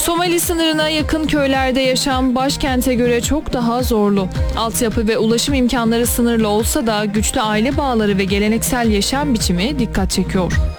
Somali sınırına yakın köylerde yaşam başkente göre çok daha zorlu. Altyapı ve ulaşım imkanları sınırlı olsa da güçlü aile bağları ve geleneksel yaşam biçimi dikkat çekiyor.